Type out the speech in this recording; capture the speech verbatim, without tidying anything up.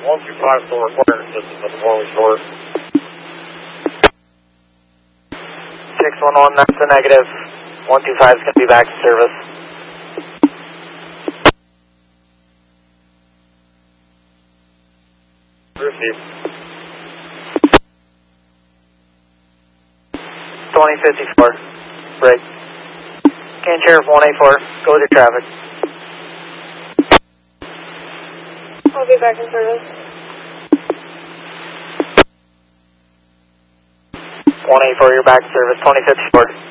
one two five still requiring assistance at the Morley store. six one one, that's a negative. one two five is going to be back to service. Received. twenty fifty-four, break. Can Sheriff one eight four, go with your traffic. I'll be back in service. one eight four, you're back in service, twenty fifty-four.